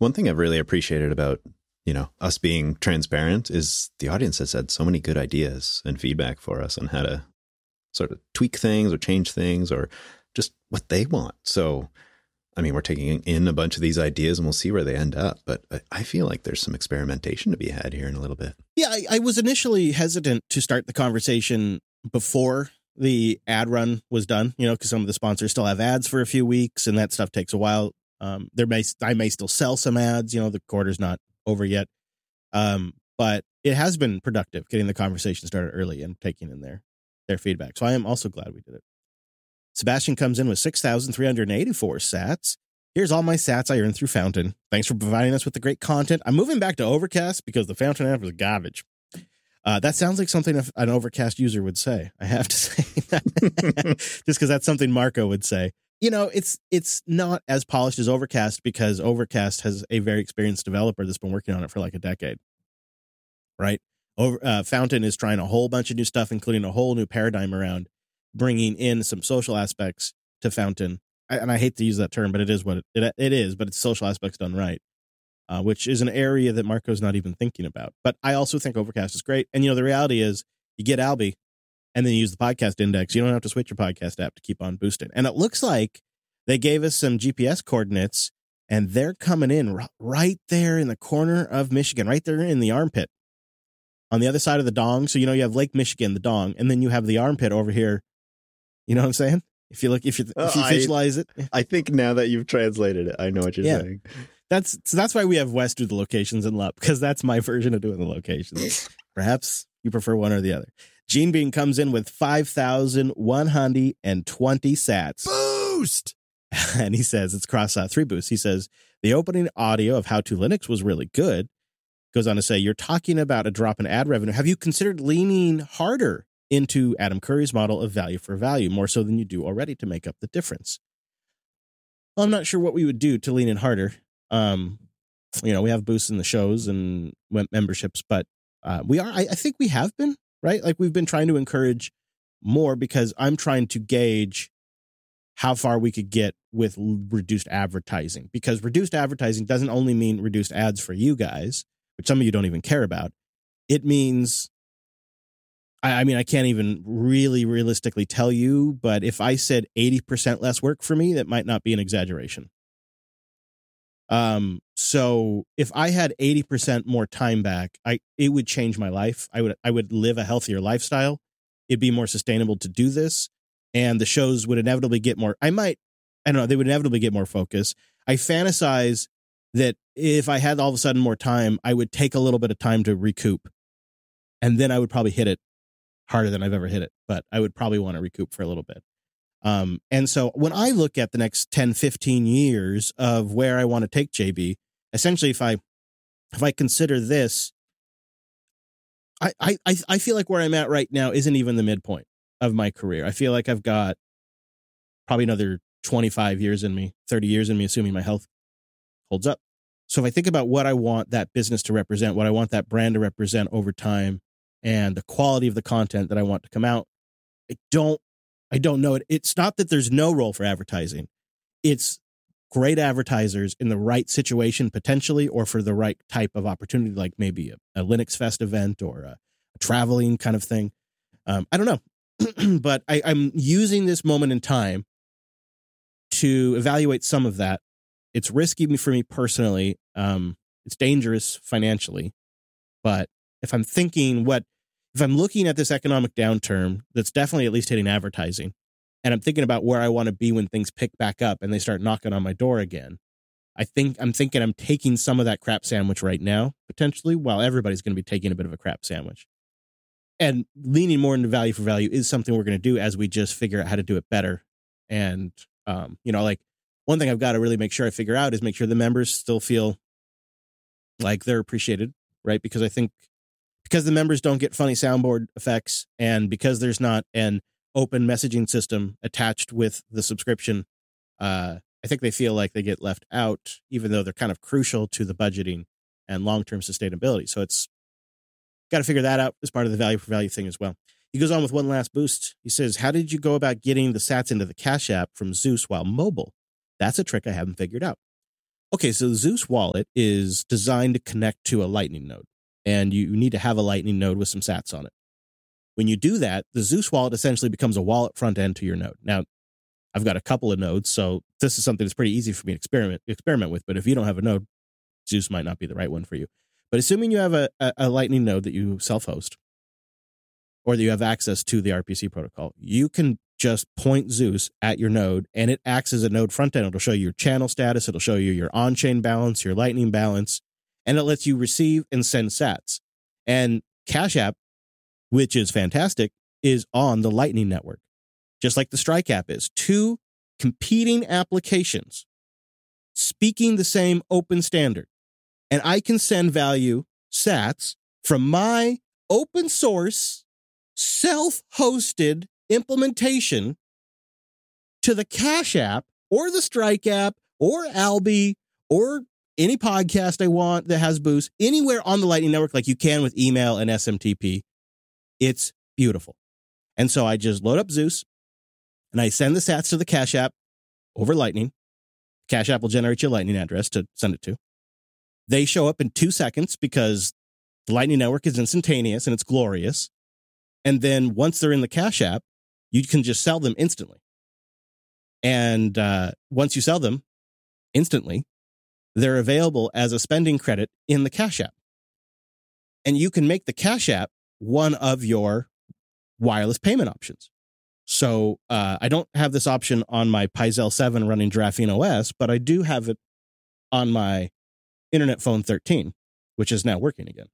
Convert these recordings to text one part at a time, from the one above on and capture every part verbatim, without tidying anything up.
One thing I've really appreciated about, you know, us being transparent is the audience has had so many good ideas and feedback for us on how to sort of tweak things or change things or just what they want. So, I mean, we're taking in a bunch of these ideas and we'll see where they end up. But I feel like there's some experimentation to be had here in a little bit. Yeah, I, I was initially hesitant to start the conversation before the ad run was done, you know, because some of the sponsors still have ads for a few weeks and that stuff takes a while. Um, there may I may still sell some ads, you know, the quarter's not over yet. Um, but it has been productive getting the conversation started early and taking in their, their feedback. So I am also glad we did it. Sebastian comes in with six thousand three hundred eighty-four sats. Here's all my sats I earned through Fountain. Thanks for providing us with the great content. I'm moving back to Overcast because the Fountain app is garbage. Uh, that sounds like something an Overcast user would say. I have to say that. Just because that's something Marco would say. You know, it's it's not as polished as Overcast because Overcast has a very experienced developer that's been working on it for like a decade. Right? Over, uh, Fountain is trying a whole bunch of new stuff, including a whole new paradigm around bringing in some social aspects to Fountain. I, and I hate to use that term, but it is what it, it, it is, but it's social aspects done right, uh, which is an area that Marco's not even thinking about. But I also think Overcast is great. And, you know, the reality is you get Alby and then you use the podcast index. You don't have to switch your podcast app to keep on boosting. And it looks like they gave us some G P S coordinates and they're coming in r- right there in the corner of Michigan, right there in the armpit on the other side of the dong. So, you know, you have Lake Michigan, the dong, and then you have the armpit over here. You know what I'm saying? If you look, if you if you oh, visualize I, it, I think now that you've translated it, I know what you're yeah. saying. That's so that's why we have Wes do the locations and Lup, because that's my version of doing the locations. Perhaps you prefer one or the other. Gene Bean comes in with five thousand one hundred twenty sats. Boost! And he says it's cross uh, three boosts. He says the opening audio of How to Linux was really good. Goes on to say, you're talking about a drop in ad revenue. Have you considered leaning harder into Adam Curry's model of value for value, more so than you do already, to make up the difference? Well, I'm not sure what we would do to lean in harder. Um, you know, we have boosts in the shows and memberships, but uh, we are, I, I think we have been, right? Like we've been trying to encourage more because I'm trying to gauge how far we could get with reduced advertising, because reduced advertising doesn't only mean reduced ads for you guys, which some of you don't even care about. It means, I, I mean, I can't even really realistically tell you, but if I said eighty percent less work for me, that might not be an exaggeration. Um, so if I had eighty percent more time back, I, it would change my life. I would, I would live a healthier lifestyle. It'd be more sustainable to do this. And the shows would inevitably get more, I might, I don't know, they would inevitably get more focus. I fantasize that if I had all of a sudden more time, I would take a little bit of time to recoup. And then I would probably hit it harder than I've ever hit it. But I would probably want to recoup for a little bit. Um, and so when I look at the next ten, fifteen years of where I want to take J B, essentially, if I if I consider this, I, I, I feel like where I'm at right now isn't even the midpoint of my career. I feel like I've got probably another twenty-five years in me, thirty years in me, assuming my health holds up. So if I think about what I want that business to represent, what I want that brand to represent over time, and the quality of the content that I want to come out, I don't, I don't know it. It's not that there's no role for advertising. It's great advertisers in the right situation, potentially, or for the right type of opportunity, like maybe a, a Linux Fest event or a, a traveling kind of thing. Um, I don't know, but I, I'm using this moment in time to evaluate some of that. It's risky for me personally. Um, it's dangerous financially, but if I'm thinking what, if I'm looking at this economic downturn, that's definitely at least hitting advertising, and I'm thinking about where I want to be when things pick back up and they start knocking on my door again, I think I'm thinking I'm taking some of that crap sandwich right now, potentially, while everybody's going to be taking a bit of a crap sandwich. And leaning more into value for value is something we're going to do as we just figure out how to do it better. And, um, you know, like one thing I've got to really make sure I figure out is make sure the members still feel like they're appreciated, right? Because I think because the members don't get funny soundboard effects, and because there's not an open messaging system attached with the subscription, uh, I think they feel like they get left out, even though they're kind of crucial to the budgeting and long-term sustainability. So it's got to figure that out as part of the value for value thing as well. He goes on with one last boost. He says, how did you go about getting the sats into the Cash App from Zeus while mobile? That's a trick I haven't figured out. Okay, so the Zeus wallet is designed to connect to a Lightning node, and you need to have a Lightning node with some sats on it. When you do that, the Zeus wallet essentially becomes a wallet front end to your node. Now, I've got a couple of nodes, so this is something that's pretty easy for me to experiment experiment with. But if you don't have a node, Zeus might not be the right one for you. But assuming you have a, a, a Lightning node that you self-host, or that you have access to the R P C protocol, you can just point Zeus at your node, and it acts as a node front end. It'll show you your channel status. It'll show you your on-chain balance, your Lightning balance, and it lets you receive and send sats. And Cash App, which is fantastic, is on the Lightning network, just like the Strike app is. Two competing applications speaking the same open standard. And I can send value sats from my open source, self-hosted implementation to the Cash App or the Strike app or Alby or any podcast I want that has Boost anywhere on the Lightning network, like you can with email and S M T P. It's beautiful. And so I just load up Zeus and I send the sats to the Cash App over Lightning. Cash App will generate your Lightning address to send it to. They show up in two seconds because the Lightning network is instantaneous and it's glorious. And then once they're in the Cash App, you can just sell them instantly. And uh, once you sell them instantly, they're available as a spending credit in the Cash App. And you can make the Cash App one of your wireless payment options. So uh, I don't have this option on my Pyzel seven running Giraffine O S, but I do have it on my Internet Phone thirteen, which is now working again.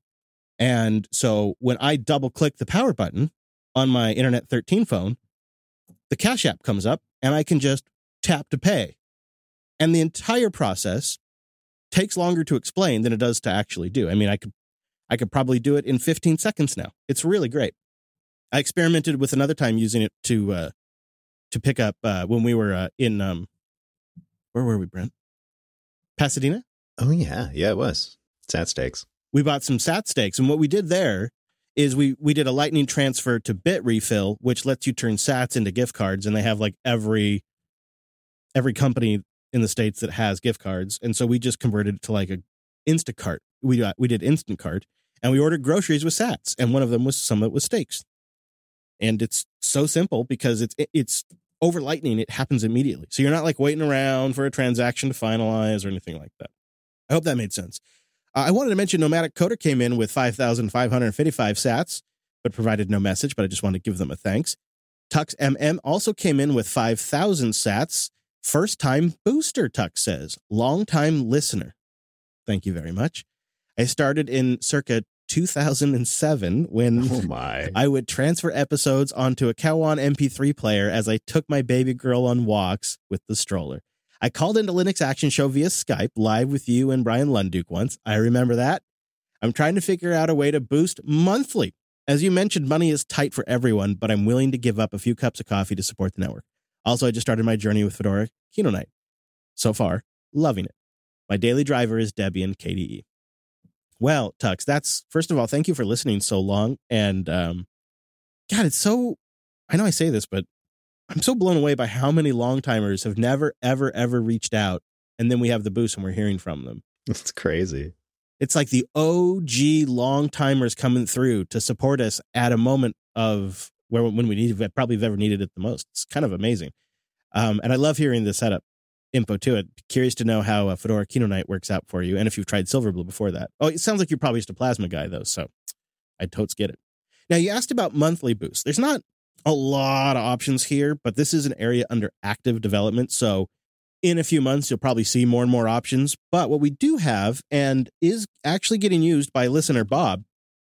And so when I double click the power button on my Internet thirteen phone, the Cash App comes up and I can just tap to pay. And the entire process takes longer to explain than it does to actually do. I mean, I could I could probably do it in fifteen seconds now. It's really great. I experimented with another time using it to uh, to pick up uh, when we were uh, in, um, where were we, Brent? Pasadena? Oh, yeah. Yeah, it was. Sat stakes. We bought some sat stakes. And what we did there is we, we did a Lightning transfer to Bitrefill, which lets you turn sats into gift cards. And they have like every every company in the States that has gift cards. And so we just converted it to like a Instacart. We got, we did Instacart and we ordered groceries with sats. And one of them was some of it was steaks. And it's so simple because it's it's over Lightning. It happens immediately. So you're not like waiting around for a transaction to finalize or anything like that. I hope that made sense. Uh, I wanted to mention Nomadic Coder came in with five thousand five hundred fifty-five sats, but provided no message, but I just wanted to give them a thanks. Tux M M also came in with five thousand sats. First time booster, Tux says. Long time listener. Thank you very much. I started in circa two thousand seven when oh my. I would transfer episodes onto a Kawan M P three player as I took my baby girl on walks with the stroller. I called into Linux Action Show via Skype live with you and Brian Lunduke once. I remember that. I'm trying to figure out a way to boost monthly. As you mentioned, money is tight for everyone, but I'm willing to give up a few cups of coffee to support the network. Also, I just started my journey with Fedora Kino Night. So far, loving it. My daily driver is Debian K D E. Well, Tux, that's, first of all, thank you for listening so long. And, um, God, it's so, I know I say this, but I'm so blown away by how many long-timers have never, ever, ever reached out. And then we have the boost and we're hearing from them. It's crazy. It's like the O G long-timers coming through to support us at a moment of where, when we need, probably have ever needed it the most. It's kind of amazing. Um, and I love hearing the setup info to it. Curious to know how uh, Fedora Kino Night works out for you, and if you've tried Silverblue before that. Oh, it sounds like you're probably just a Plasma guy, though, so I totes get it. Now, you asked about monthly boosts. There's not a lot of options here, but this is an area under active development, so in a few months, you'll probably see more and more options. But what we do have, and is actually getting used by listener Bob,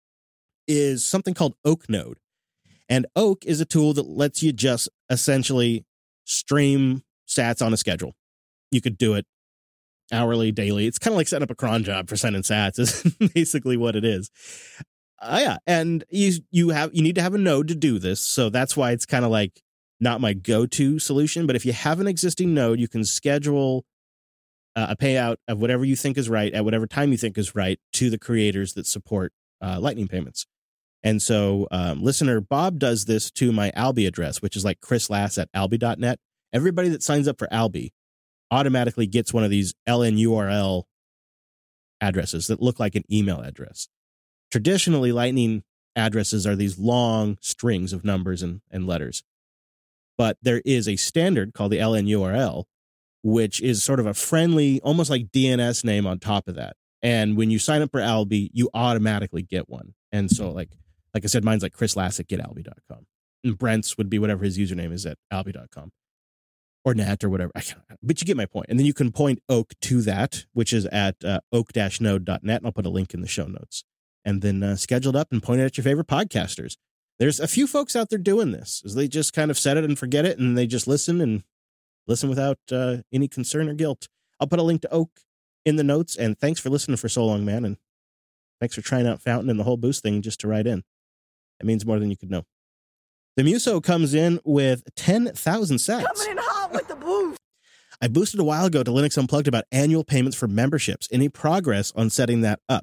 is something called Oak Node. And Oak is a tool that lets you just essentially stream sats on a schedule. You could do it hourly, daily. It's kind of like setting up a cron job for sending sats is basically what it is. Uh, yeah. And you, you have, you need to have a node to do this. So that's why it's kind of like not my go-to solution. But if you have an existing node, you can schedule uh, a payout of whatever you think is right at whatever time you think is right to the creators that support uh, Lightning payments. And so um, listener Bob does this to my Alby address, which is like Chris Lass at alby dot net. Everybody that signs up for Alby automatically gets one of these L N U R L addresses that look like an email address. Traditionally, Lightning addresses are these long strings of numbers and, and letters. But there is a standard called the L N U R L, which is sort of a friendly, almost like D N S name on top of that. And when you sign up for Alby, you automatically get one. And so, like like I said, mine's like Chris Lassick at alby dot com. And Brent's would be whatever his username is at alby dot com. Or Nat or whatever. I can't, but you get my point. And then you can point Oak to that, which is at uh, oak dash node dot net. And I'll put a link in the show notes. And then uh, schedule it up and point it at your favorite podcasters. There's a few folks out there doing this. Is they just kind of set it and forget it, and they just listen and listen without uh, any concern or guilt. I'll put a link to Oak in the notes. And thanks for listening for so long, man. And thanks for trying out Fountain and the whole Boost thing just to write in. It means more than you could know. The Muso comes in with ten thousand sats. Coming in hot with the boost. I boosted a while ago to Linux Unplugged about annual payments for memberships. Any progress on setting that up?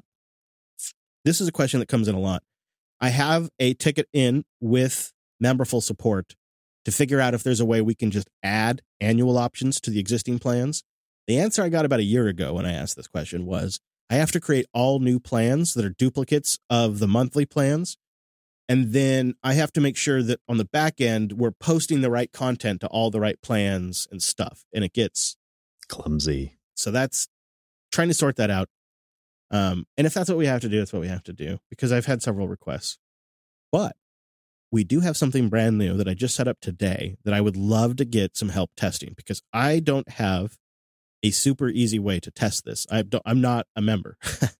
This is a question that comes in a lot. I have a ticket in with Memberful support to figure out if there's a way we can just add annual options to the existing plans. The answer I got about a year ago when I asked this question was, I have to create all new plans that are duplicates of the monthly plans. And then I have to make sure that on the back end, we're posting the right content to all the right plans and stuff. And it gets clumsy. So that's trying to sort that out. Um, and if that's what we have to do, that's what we have to do, because I've had several requests. But we do have something brand new that I just set up today that I would love to get some help testing, because I don't have a super easy way to test this. I don't, I'm not a member.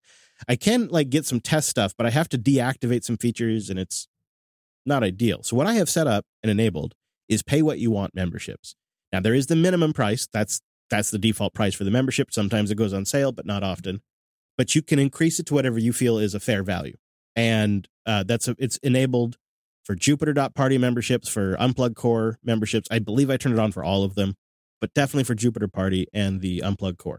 I can like get some test stuff, but I have to deactivate some features, and it's not ideal. So what I have set up and enabled is pay what you want memberships. Now there is the minimum price. That's that's the default price for the membership. Sometimes it goes on sale, but not often. But you can increase it to whatever you feel is a fair value. And uh, that's a, it's enabled for Jupiter.party memberships, for Unplugged Core memberships. I believe I turned it on for all of them, but definitely for Jupiter Party and the Unplugged Core.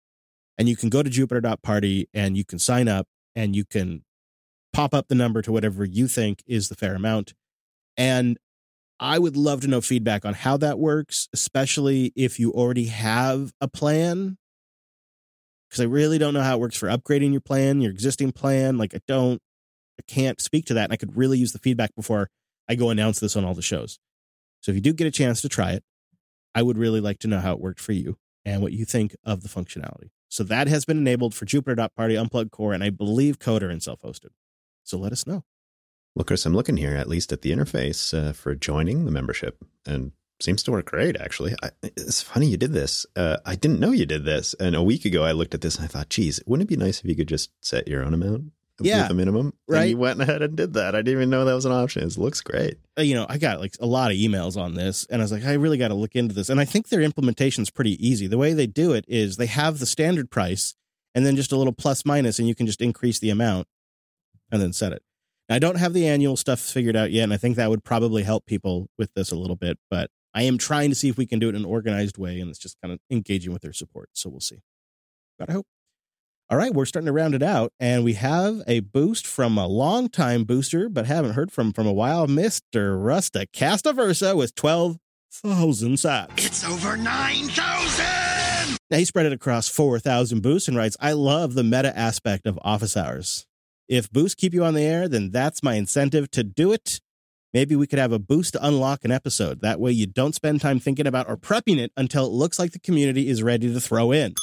And you can go to Jupiter.party and you can sign up and you can pop up the number to whatever you think is the fair amount. And I would love to know feedback on how that works, especially if you already have a plan. Because I really don't know how it works for upgrading your plan, your existing plan. Like I don't, I can't speak to that. And I could really use the feedback before I go announce this on all the shows. So if you do get a chance to try it, I would really like to know how it worked for you and what you think of the functionality. So that has been enabled for Jupiter.party, Unplugged Core, and I believe Coder and self-hosted. So let us know. Well, Chris, I'm looking here at least at the interface uh, for joining the membership, and seems to work great, actually. I, it's funny you did this. Uh, I didn't know you did this. And a week ago, I looked at this and I thought, geez, wouldn't it be nice if you could just set your own amount yeah, with a minimum? right. And you went ahead and did that. I didn't even know that was an option. It looks great. Uh, you know, I got like a lot of emails on this, and I was like, I really got to look into this. And I think their implementation is pretty easy. The way they do it is they have the standard price and then just a little plus minus, and you can just increase the amount and then set it. Now, I don't have the annual stuff figured out yet, and I think that would probably help people with this a little bit, but I am trying to see if we can do it in an organized way, and it's just kind of engaging with their support. So we'll see. But I hope. All right, we're starting to round it out, and we have a boost from a longtime booster, but haven't heard from from a while, Mister Rusta Castaversa with twelve thousand sats. It's over nine thousand! Now, he spread it across four thousand boosts and writes, I love the meta aspect of office hours. If boosts keep you on the air, then that's my incentive to do it. Maybe we could have a boost to unlock an episode. That way you don't spend time thinking about or prepping it until it looks like the community is ready to throw in.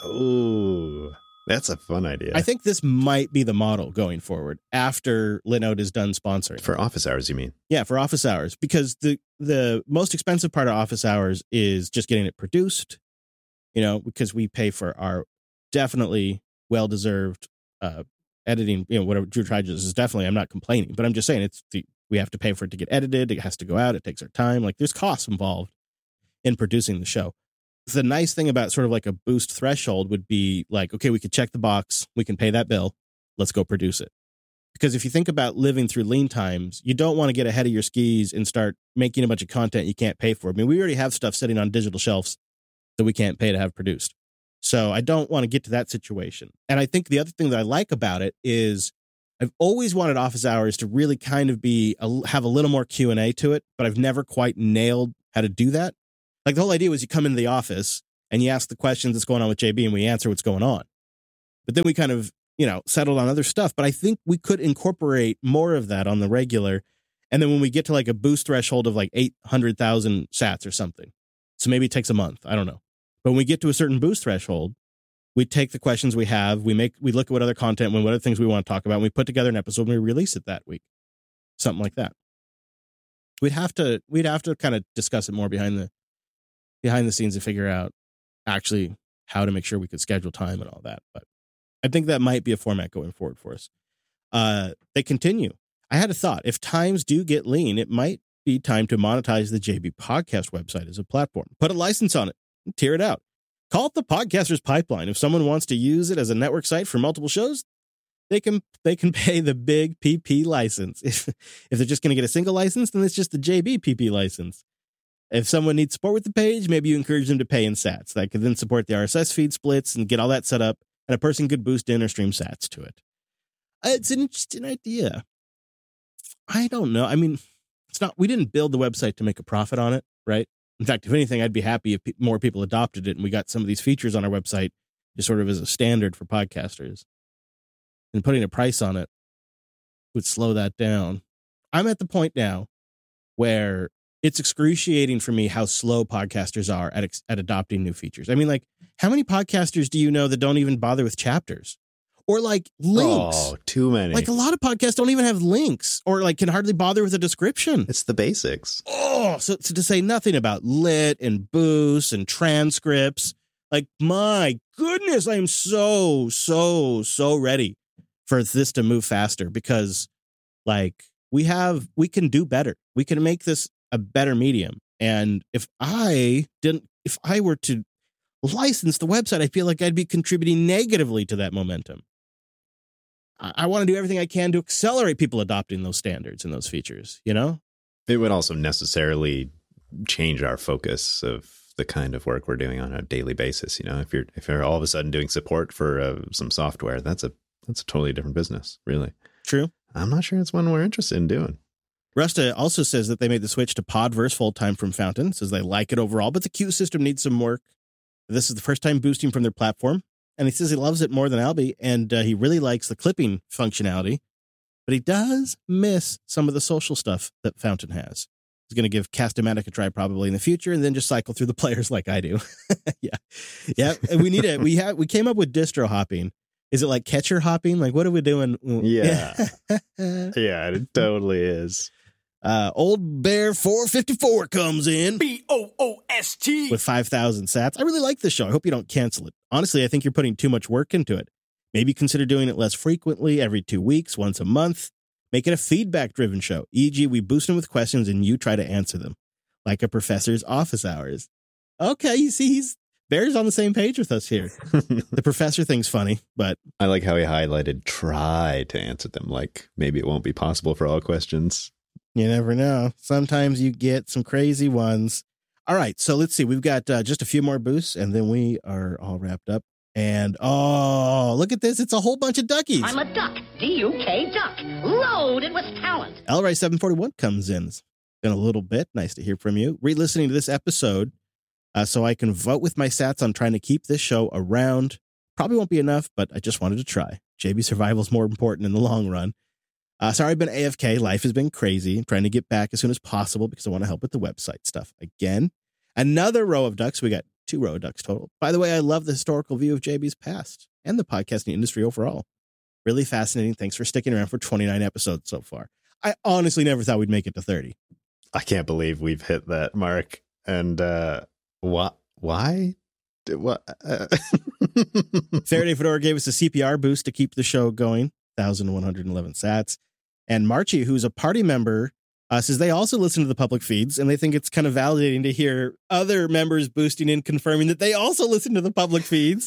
Oh, that's a fun idea. I think this might be the model going forward after Linode is done sponsoring. For office hours, you mean? Yeah, for office hours. Because the, the most expensive part of office hours is just getting it produced, you know, because we pay for our definitely well-deserved uh, editing, you know, whatever Drew charges is definitely, I'm not complaining, but I'm just saying it's the, we have to pay for it to get edited. It has to go out. It takes our time. Like there's costs involved in producing the show. The nice thing about sort of like a boost threshold would be like, okay, we could check the box. We can pay that bill. Let's go produce it. Because if you think about living through lean times, you don't want to get ahead of your skis and start making a bunch of content you can't pay for. I mean, we already have stuff sitting on digital shelves that we can't pay to have produced. So I don't want to get to that situation. And I think the other thing that I like about it is I've always wanted office hours to really kind of be a, have a little more Q and A to it, but I've never quite nailed how to do that. Like the whole idea was you come into the office and you ask the questions that's going on with J B and we answer what's going on. But then we kind of, you know, settled on other stuff. But I think we could incorporate more of that on the regular. And then when we get to like a boost threshold of like eight hundred thousand sats or something, so maybe it takes a month, I don't know. But when we get to a certain boost threshold, we take the questions we have, we make, we look at what other content, what other things we want to talk about, and we put together an episode and we release it that week. Something like that. We'd have to, we'd have to kind of discuss it more behind the, behind the scenes to figure out actually how to make sure we could schedule time and all that. But I think that might be a format going forward for us. Uh, they continue. I had a thought. If times do get lean, it might be time to monetize the J B Podcast website as a platform. Put a license on it. Tear it out. Call it the Podcaster's Pipeline. If someone wants to use it as a network site for multiple shows, they can they can pay the big P P license. If, if they're just going to get a single license, then it's just the J B P P license. If someone needs support with the page, maybe you encourage them to pay in sats. That could then support the R S S feed splits and get all that set up, and a person could boost in or stream sats to it. It's an interesting idea. I don't know. I mean, it's not. We didn't build the website to make a profit on it, right? In fact, if anything, I'd be happy if pe- more people adopted it and we got some of these features on our website just sort of as a standard for podcasters. And putting a price on it would slow that down. I'm at the point now where it's excruciating for me how slow podcasters are at ex- at adopting new features. I mean, like, how many podcasters do you know that don't even bother with chapters? Or like links. Oh, too many. Like a lot of podcasts don't even have links or like can hardly bother with a description. It's the basics. Oh, so, so to say nothing about lit and boosts and transcripts. Like, my goodness, I'm so, so, so ready for this to move faster because like we have, we can do better. We can make this a better medium. And if I didn't, if I were to license the website, I feel like I'd be contributing negatively to that momentum. I want to do everything I can to accelerate people adopting those standards and those features, you know? It would also necessarily change our focus of the kind of work we're doing on a daily basis. You know, if you're if you're all of a sudden doing support for uh, some software, that's a that's a totally different business, really. True. I'm not sure it's one we're interested in doing. Rusta also says that they made the switch to Podverse full time from Fountain. Says they like it overall, but the queue system needs some work. This is the first time boosting from their platform. And he says he loves it more than Albie, and uh, he really likes the clipping functionality, but he does miss some of the social stuff that Fountain has. He's going to give Cast-O-Matic a try probably in the future, and then just cycle through the players like I do. yeah, yeah. And we need it. We have we came up with distro hopping. Is it like catcher hopping? Like, what are we doing? Yeah, yeah, it totally is. Uh, Old Bear four fifty-four comes in. B O O S T. With five thousand sats. I really like this show. I hope you don't cancel it. Honestly, I think you're putting too much work into it. Maybe consider doing it less frequently, every two weeks, once a month. Make it a feedback-driven show. for example, we boost them with questions and you try to answer them. Like a professor's office hours. Okay, you see, he's Bear's on the same page with us here. The professor thing's funny, but... I like how he highlighted try to answer them. Like, maybe it won't be possible for all questions. You never know. Sometimes you get some crazy ones. All right, so let's see. We've got uh, just a few more boosts, and then we are all wrapped up. And, oh, look at this. It's a whole bunch of duckies. I'm a duck. D U K duck. Loaded with talent. L Ray seven forty-one comes in. It's been a little bit. Nice to hear from you. Re-listening to this episode uh, so I can vote with my sats on trying to keep this show around. Probably won't be enough, but I just wanted to try. J B survival is more important in the long run. Uh, sorry, I've been A F K. Life has been crazy. I'm trying to get back as soon as possible because I want to help with the website stuff. Again, another row of ducks. We got two row of ducks total. By the way, I love the historical view of J B's past and the podcasting industry overall. Really fascinating. Thanks for sticking around for twenty-nine episodes so far. I honestly never thought we'd make it to thirty. I can't believe we've hit that mark. And uh, what? Why? What? Uh... Faraday Fedora gave us a C P R boost to keep the show going. one thousand one hundred eleven sats. And Marchie, who's a party member, uh, says they also listen to the public feeds, and they think it's kind of validating to hear other members boosting in, confirming that they also listen to the public feeds.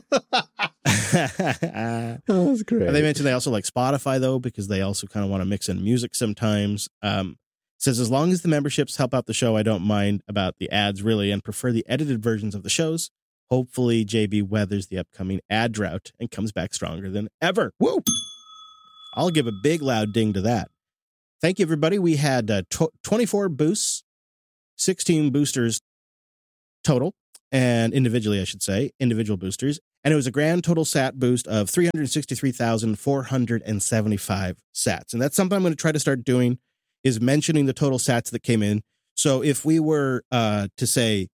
That's great. They mentioned they also like Spotify, though, because they also kind of want to mix in music sometimes. Um, says, as long as the memberships help out the show, I don't mind about the ads, really, and prefer the edited versions of the shows. Hopefully, J B weathers the upcoming ad drought and comes back stronger than ever. Woo! I'll give a big, loud ding to that. Thank you, everybody. We had uh, tw- twenty-four boosts, sixteen boosters total, and individually, I should say, individual boosters. And it was a grand total sat boost of three hundred sixty-three thousand four hundred seventy-five sats. And that's something I'm going to try to start doing, is mentioning the total sats that came in. So if we were uh, to say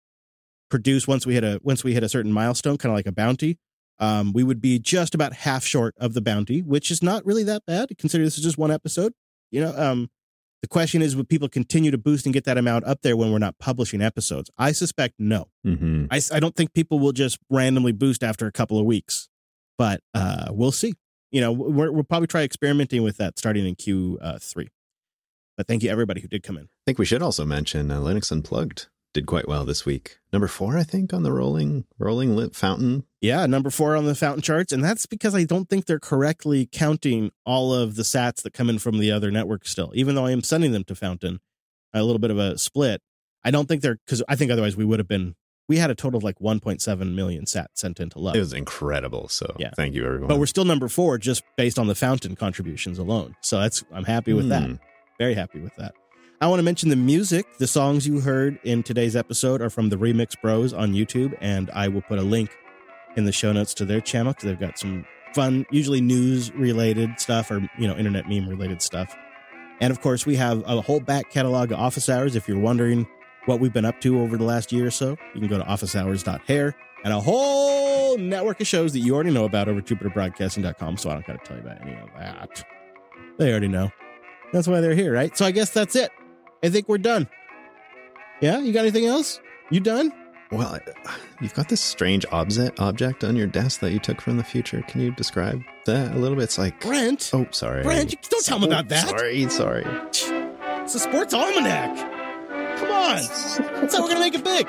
produce once we hit a once we hit a certain milestone, kind of like a bounty, um, we would be just about half short of the bounty, which is not really that bad. Consider this is just one episode. You know, um, the question is, would people continue to boost and get that amount up there when we're not publishing episodes? I suspect no. Mm-hmm. I, I don't think people will just randomly boost after a couple of weeks, but uh, we'll see. You know, we're, we'll probably try experimenting with that starting in Q three. But thank you, everybody who did come in. I think we should also mention uh, Linux Unplugged did quite well this week. Number four, I think, on the rolling rolling lit fountain. Yeah, number four on the fountain charts. And that's because I don't think they're correctly counting all of the sats that come in from the other networks still. Even though I am sending them to Fountain, a little bit of a split. I don't think they're, because I think otherwise we would have been, we had a total of like one point seven million sats sent into Love. It was incredible. So yeah. Thank you, everyone. But we're still number four just based on the Fountain contributions alone. So that's, I'm happy with mm. that. Very happy with that. I want to mention the music. The songs you heard in today's episode are from the Remix Bros on YouTube, and I will put a link in the show notes to their channel because they've got some fun, usually news-related stuff or, you know, internet meme-related stuff. And, of course, we have a whole back catalog of Office Hours. If you're wondering what we've been up to over the last year or so, you can go to office hours dot hair and a whole network of shows that you already know about over Jupiter Broadcasting dot com, so I don't got to tell you about any of that. They already know. That's why they're here, right? So I guess that's it. I think we're done. Yeah? You got anything else? You done? Well, you've got this strange object object on your desk that you took from the future. Can you describe that a little bit? It's like... Brent? Oh, sorry. Brent, you don't tell me about that. Sorry, sorry. It's a sports almanac. Come on. That's how we're going to make it big.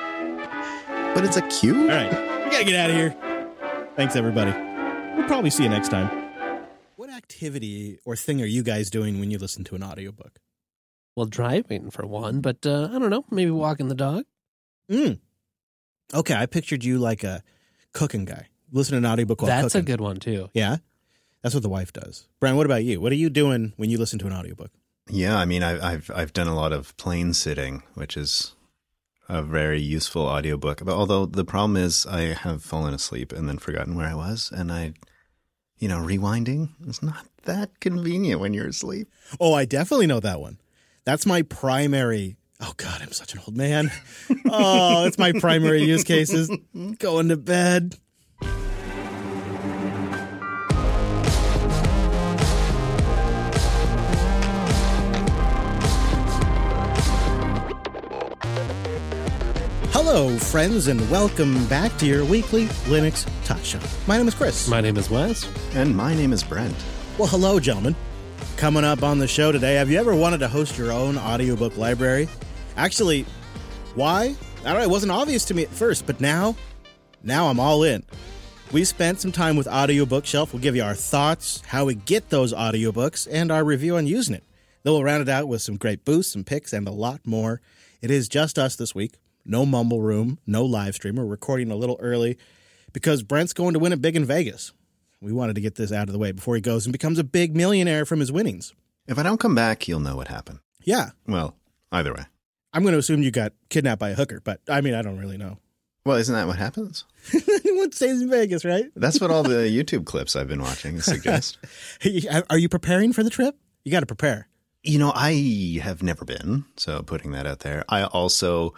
But it's a cube? All right. We got to get out of here. Thanks, everybody. We'll probably see you next time. What activity or thing are you guys doing when you listen to an audiobook? Well, driving for one, but uh, I don't know, maybe walking the dog. Mm. Okay, I pictured you like a cooking guy. Listen to an audiobook while That's cooking. a good one, too. Yeah? That's what the wife does. Brian, what about you? What are you doing when you listen to an audiobook? Yeah, I mean, I've, I've, I've done a lot of plane sitting, which is a very useful audiobook. But although the problem is I have fallen asleep and then forgotten where I was, and I... You know, rewinding is not that convenient when you're asleep. Oh, I definitely know that one. That's my primary. Oh, God, I'm such an old man. Oh, that's my primary use cases. Going to bed. Hello, friends, and welcome back to your weekly Linux Talk Show. My name is Chris. My name is Wes. And my name is Brent. Well, hello, gentlemen. Coming up on the show today, have you ever wanted to host your own audiobook library? Actually, why? I don't know, it wasn't obvious to me at first, but now, now I'm all in. We spent some time with Audio Bookshelf. We'll give you our thoughts, how we get those audiobooks, and our review on using it. Then we'll round it out with some great boosts, some picks, and a lot more. It is just us this week. No Mumble Room, no live stream. We're recording a little early because Brent's going to win it big in Vegas. We wanted to get this out of the way before he goes and becomes a big millionaire from his winnings. If I don't come back, you'll know what happened. Yeah. Well, either way. I'm going to assume you got kidnapped by a hooker, but I mean, I don't really know. Well, isn't that what happens? Anyone stays in Vegas, right? That's what all the YouTube clips I've been watching suggest. Are you preparing for the trip? You got to prepare. You know, I have never been, so putting that out there. I also...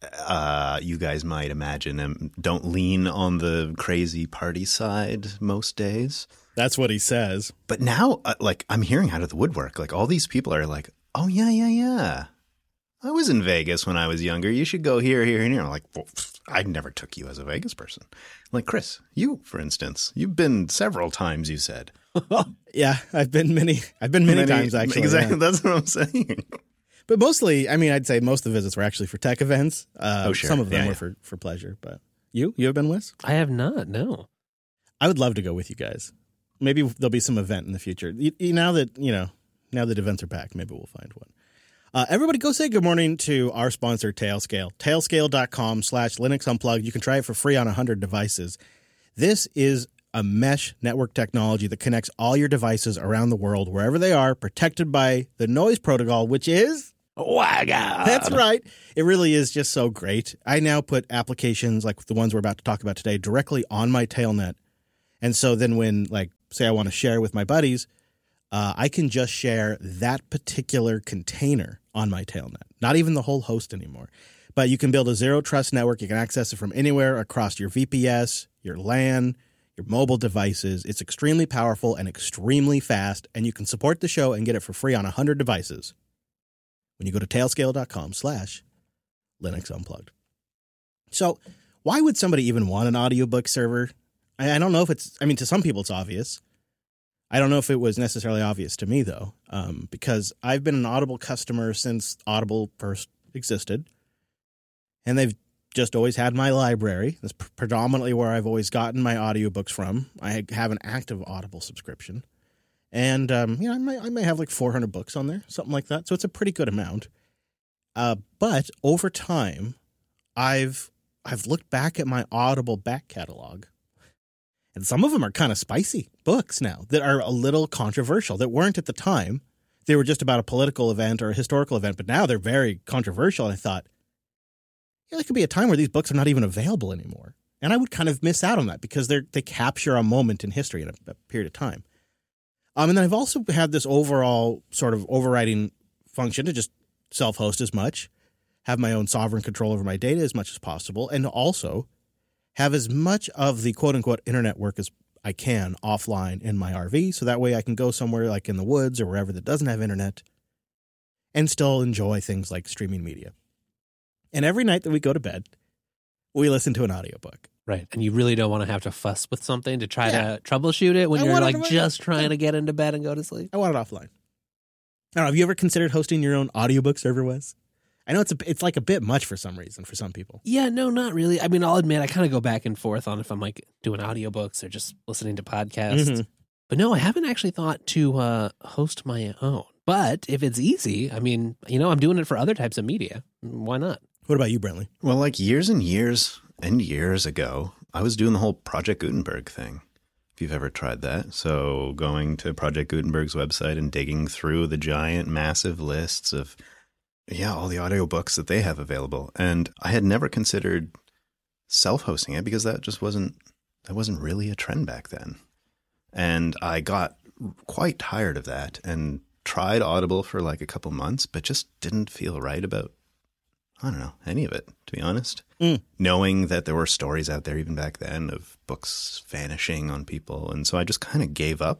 Uh, you guys might imagine him don't lean on the crazy party side most days. That's what he says. But now, uh, like, I'm hearing out of the woodwork, like all these people are like, oh, yeah, yeah, yeah. I was in Vegas when I was younger. You should go here, here, and here. I'm like, well, I never took you as a Vegas person. Like, Chris, you, for instance, you've been several times, you said. Yeah, I've been many, I've been many, many times, actually. Exactly. Yeah. That's what I'm saying. But mostly, I mean, I'd say most of the visits were actually for tech events. Uh, oh, sure. Some of them yeah, were yeah. for, for pleasure. But you? You have been, Wes? I have not, no. I would love to go with you guys. Maybe there'll be some event in the future. You, you, now that, you know, now that events are back, maybe we'll find one. Uh, everybody go say good morning to our sponsor, Tailscale. Tailscale.com slash Linux Unplugged. You can try it for free on one hundred devices. This is a mesh network technology that connects all your devices around the world, wherever they are, protected by the noise protocol, which is... Oh my God. That's right. It really is just so great. I now put applications like the ones we're about to talk about today directly on my Tailnet. And so then when, like, say I want to share with my buddies, uh, I can just share that particular container on my Tailnet, not even the whole host anymore. But you can build a zero trust network. You can access it from anywhere across your V P S, your LAN, your mobile devices. It's extremely powerful and extremely fast, and you can support the show and get it for free on one hundred devices when you go to tailscale.com slash Linux Unplugged. So why would somebody even want an audiobook server? I, I don't know if it's, I mean, to some people it's obvious. I don't know if it was necessarily obvious to me, though, um, because I've been an Audible customer since Audible first existed, and they've just always had my library. That's pr- predominantly where I've always gotten my audiobooks from. I have an active Audible subscription. And, um, you know, I may, I may have like four hundred books on there, something like that. So it's a pretty good amount. Uh, but over time, I've I've looked back at my Audible back catalog, and some of them are kind of spicy books now that are a little controversial, that weren't at the time. They were just about a political event or a historical event, but now they're very controversial. And I thought, yeah, there could be a time where these books are not even available anymore. And I would kind of miss out on that because they they capture a moment in history in a, a period of time. Um, and then I've also had this overall sort of overriding function to just self-host as much, have my own sovereign control over my data as much as possible, and also have as much of the quote-unquote internet work as I can offline in my R V, so that way I can go somewhere like in the woods or wherever that doesn't have internet and still enjoy things like streaming media. And every night that we go to bed, we listen to an audiobook. Right. And you really don't want to have to fuss with something to try Yeah. to troubleshoot it when I you're want it like to- just trying to get into bed and go to sleep. I want it offline. I don't know. Have you ever considered hosting your own audiobook server, Wes? I know it's a, it's like a bit much for some reason for some people. Yeah, no, not really. I mean, I'll admit I kind of go back and forth on if I'm like doing audiobooks or just listening to podcasts. Mhm. But no, I haven't actually thought to uh, host my own. But if it's easy, I mean, you know, I'm doing it for other types of media. Why not? What about you, Brentley? Well, like years and years and years ago, I was doing the whole Project Gutenberg thing, if you've ever tried that. So going to Project Gutenberg's website and digging through the giant, massive lists of, yeah, all the audiobooks that they have available. And I had never considered self-hosting it because that just wasn't, that wasn't really a trend back then. And I got quite tired of that and tried Audible for like a couple months, but just didn't feel right about, I don't know, any of it, to be honest. Mm. Knowing that there were stories out there even back then of books vanishing on people. And so I just kind of gave up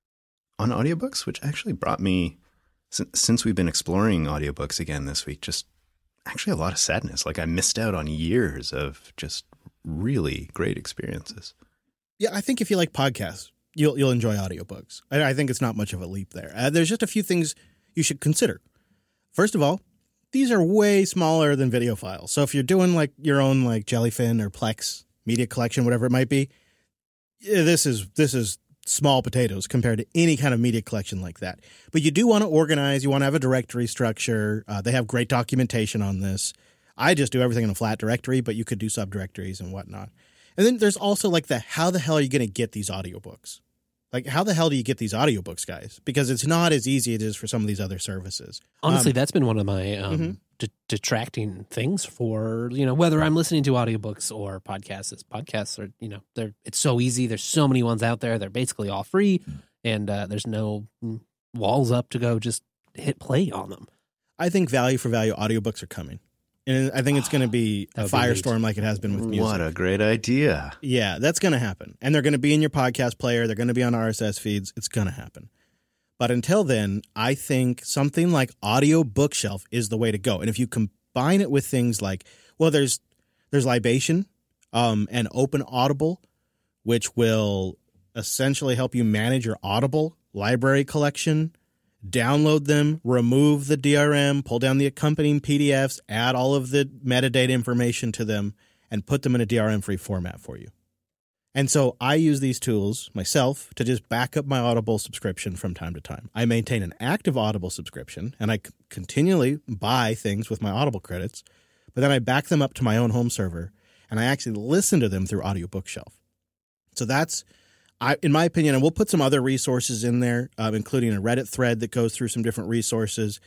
on audiobooks, which actually brought me, since, since we've been exploring audiobooks again this week, just actually a lot of sadness. Like I missed out on years of just really great experiences. Yeah, I think if you like podcasts, you'll you'll enjoy audiobooks. I, I think it's not much of a leap there. Uh, there's just a few things you should consider. First of all, these are way smaller than video files. So if you're doing like your own like Jellyfin or Plex media collection, whatever it might be, yeah, this is this is small potatoes compared to any kind of media collection like that. But you do want to organize. You want to have a directory structure. Uh, they have great documentation on this. I just do everything in a flat directory, but you could do subdirectories and whatnot. And then there's also like the how the hell are you going to get these audiobooks? Like, how the hell do you get these audiobooks, guys? Because it's not as easy as it is for some of these other services. Honestly, Um, that's been one of my um, Mhm. de- detracting things for, you know, whether I'm listening to audiobooks or podcasts. Is podcasts are, you know, they're it's so easy. There's so many ones out there. They're basically all free, and uh, there's no mm, walls up to go just hit play on them. I think value for value audiobooks are coming. And I think it's going to be That a would be neat. firestorm like it has been with music. What a great idea. Yeah, that's going to happen. And they're going to be in your podcast player. They're going to be on R S S feeds. It's going to happen. But until then, I think something like Audio Bookshelf is the way to go. And if you combine it with things like, well, there's there's Libation um, and Open Audible, which will essentially help you manage your Audible library collection, download them, remove the D R M, pull down the accompanying P D Fs, add all of the metadata information to them, and put them in a D R M-free format for you. And so I use these tools myself to just back up my Audible subscription from time to time. I maintain an active Audible subscription, and I c- continually buy things with my Audible credits, but then I back them up to my own home server, and I actually listen to them through Audio Bookshelf. So that's, I, in my opinion, and we'll put some other resources in there, uh, including a Reddit thread that goes through some different resources.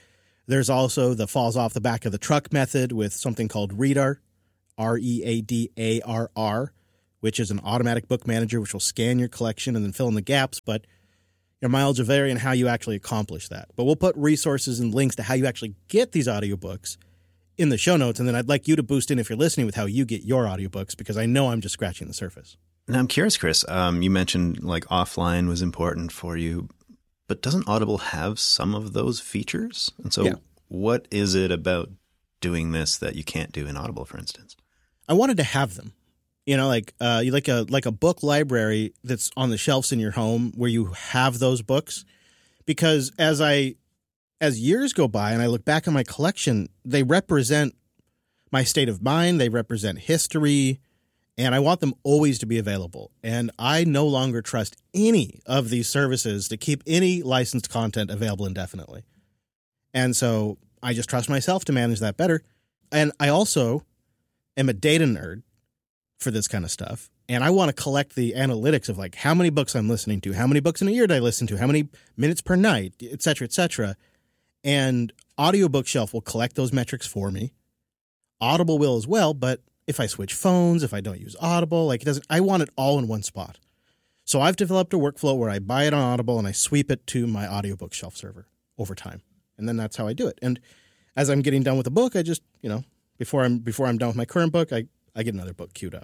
There's also the falls off the back of the truck method with something called Readar, R E A D A R R, which is an automatic book manager which will scan your collection and then fill in the gaps, but your mileage will vary in how you actually accomplish that. But we'll put resources and links to how you actually get these audiobooks in the show notes, and then I'd like you to boost in if you're listening with how you get your audiobooks, because I know I'm just scratching the surface. Now, I'm curious, Chris, um, you mentioned like offline was important for you, but doesn't Audible have some of those features? And so Yeah. what is it about doing this that you can't do in Audible, for instance? I wanted to have them. You know, like uh, you like a like a book library that's on the shelves in your home where you have those books, because as I as years go by and I look back on my collection, they represent my state of mind, they represent history, and I want them always to be available. And I no longer trust any of these services to keep any licensed content available indefinitely. And so I just trust myself to manage that better. And I also am a data nerd for this kind of stuff. And I want to collect the analytics of like how many books I'm listening to, how many books in a year did I listen to, how many minutes per night, et cetera, et cetera. And Audiobook Shelf will collect those metrics for me. Audible will as well, but if I switch phones, if I don't use Audible, like it doesn't, I want it all in one spot. So I've developed a workflow where I buy it on Audible and I sweep it to my Audiobook Shelf server over time. And then that's how I do it. And as I'm getting done with a book, I just, you know, before I'm before I'm done with my current book, I, I get another book queued up.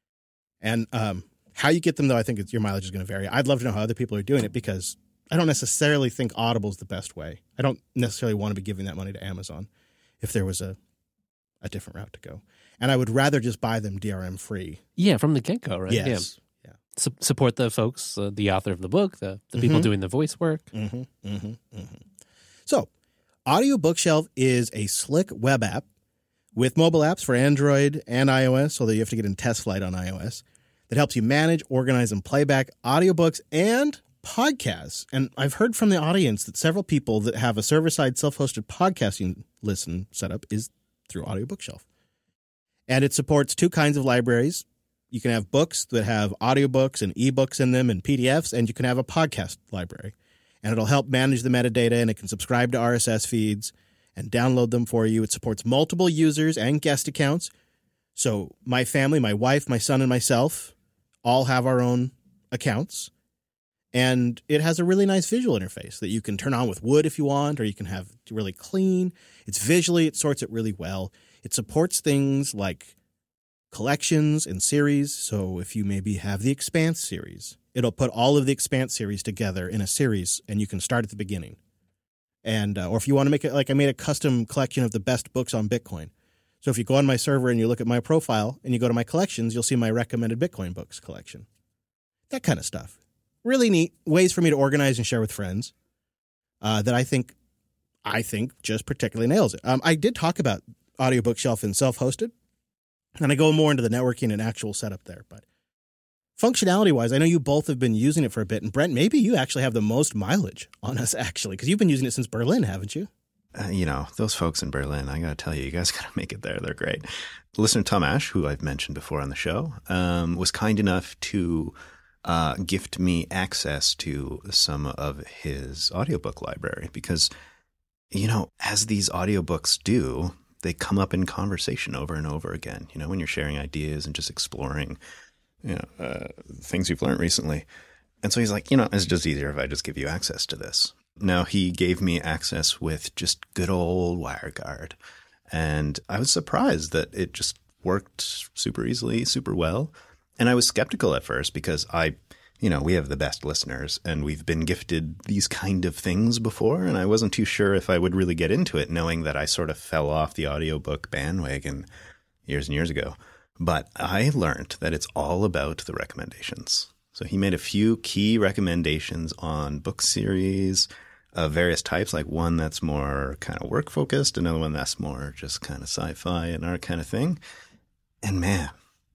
And um, how you get them, though, I think it's, your mileage is going to vary. I'd love to know how other people are doing it, because I don't necessarily think Audible is the best way. I don't necessarily want to be giving that money to Amazon if there was a a different route to go. And I would rather just buy them D R M free. Yeah, from the get-go, right? Yes. Yeah. Su- support the folks, uh, the author of the book, the, the people Mhm. doing the voice work. Mm-hmm, mm-hmm, mm-hmm. So, Audiobook Shelf is a slick web app with mobile apps for Android and iOS, although you have to get in test flight on iOS, that helps you manage, organize, and play back audiobooks and podcasts. And I've heard from the audience that several people that have a server-side self-hosted podcasting listen setup is through Audiobook Shelf. And it supports two kinds of libraries. You can have books that have audiobooks and ebooks in them and P D Fs, and you can have a podcast library. And it'll help manage the metadata, and it can subscribe to R S S feeds and download them for you. It supports multiple users and guest accounts. So my family, my wife, my son, and myself all have our own accounts. And it has a really nice visual interface that you can turn on with wood if you want, or you can have it really clean. It's visually, it sorts it really well. It supports things like collections and series. So if you maybe have the Expanse series, it'll put all of the Expanse series together in a series, and you can start at the beginning. And uh, or if you want to make it, like I made a custom collection of the best books on Bitcoin. So if you go on my server and you look at my profile and you go to my collections, you'll see my recommended Bitcoin books collection. That kind of stuff. Really neat ways for me to organize and share with friends uh, that I think I think just particularly nails it. Um, I did talk about Audiobook Shelf and self-hosted, and I go more into the networking and actual setup there. But functionality-wise, I know you both have been using it for a bit. And Brent, maybe you actually have the most mileage on us, actually, because you've been using it since Berlin, haven't you? Uh, you know, those folks in Berlin, I got to tell you, you guys got to make it there. They're great. Listener Tom Ash, who I've mentioned before on the show, um, was kind enough to uh, gift me access to some of his audiobook library because, you know, as these audiobooks do, they come up in conversation over and over again. You know, when you're sharing ideas and just exploring, you know, uh, things you've learned recently. And so he's like, you know, it's just easier if I just give you access to this. Now, he gave me access with just good old WireGuard. And I was surprised that it just worked super easily, super well. And I was skeptical at first because I, you know, we have the best listeners and we've been gifted these kind of things before. And I wasn't too sure if I would really get into it, knowing that I sort of fell off the audiobook bandwagon years and years ago. But I learned that it's all about the recommendations. So he made a few key recommendations on book series of various types, like one that's more kind of work focused, another one that's more just kind of sci-fi and art kind of thing. And man,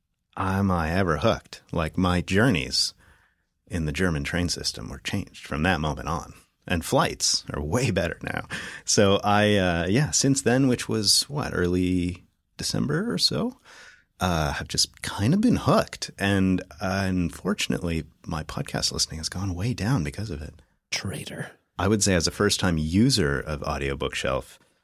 am I ever hooked. Like my journeys in the German train system were changed from that moment on. And flights are way better now. So I, uh, yeah, since then, which was what, early December or so, uh, have just kind of been hooked. And uh, unfortunately, my podcast listening has gone way down because of it. Traitor. I would say as a first-time user of Audiobook Shelf,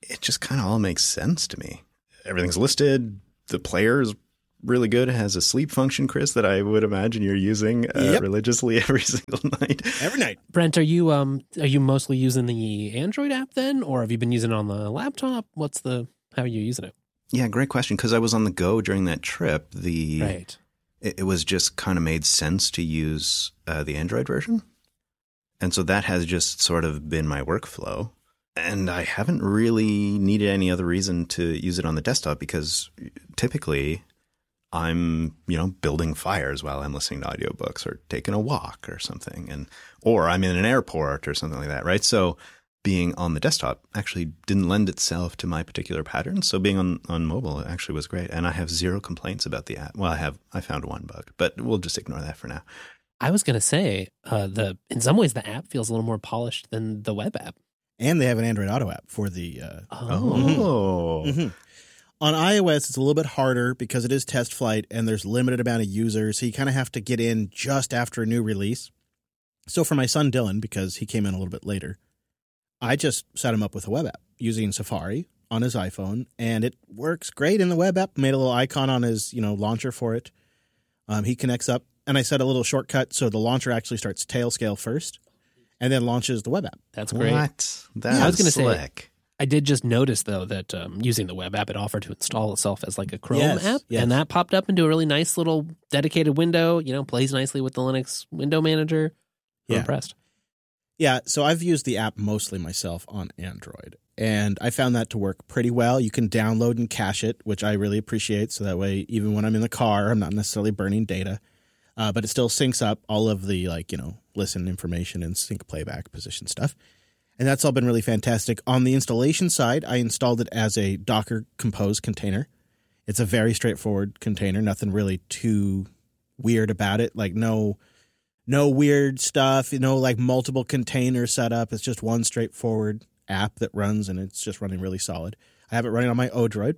it just kind of all makes sense to me. Everything's listed. The player is really good. It has a sleep function, Chris, that I would imagine you're using uh, Yep. religiously every single night. Every night. Brent, are you um are you mostly using the Android app then, or have you been using it on the laptop? What's the how are you using it? Yeah, great question. Because I was on the go during that trip. The Right. it, it was just kind of made sense to use uh, the Android version. And so that has just sort of been my workflow. And I haven't really needed any other reason to use it on the desktop because typically I'm, you know, building fires while I'm listening to audiobooks or taking a walk or something. And or I'm in an airport or something like that, right? So being on the desktop actually didn't lend itself to my particular pattern. So being on, on mobile actually was great. And I have zero complaints about the app. Well, I have, I found one bug, but we'll just ignore that for now. I was gonna say, uh the in some ways the app feels a little more polished than the web app. And they have an Android Auto app for the. Uh, Oh. mhm. On iOS, it's a little bit harder because it is test flight and there's limited amount of users. So you kind of have to get in just after a new release. So for my son Dylan, because he came in a little bit later, I just set him up with a web app using Safari on his iPhone, and it works great in the web app. Made a little icon on his, you know, launcher for it. Um, he connects up, and I set a little shortcut so the launcher actually starts tail scale first, and then launches the web app. That's great. What? That's Yeah, I was gonna say- slick. I did just notice though that um, using the web app, it offered to install itself as like a Chrome Yes, app, yes. and that popped up into a really nice little dedicated window. You know, plays nicely with the Linux window manager. I'm Yeah. impressed. Yeah, so I've used the app mostly myself on Android, and I found that to work pretty well. You can download and cache it, which I really appreciate, so that way even when I'm in the car, I'm not necessarily burning data, uh, but it still syncs up all of the, like, you know, listen information and sync playback position stuff. And that's all been really fantastic. On the installation side, I installed it as a Docker Compose container. It's a very straightforward container, nothing really too weird about it, like no... No weird stuff, you know, like multiple container setup. It's just one straightforward app that runs, and it's just running really solid. I have it running on my Odroid,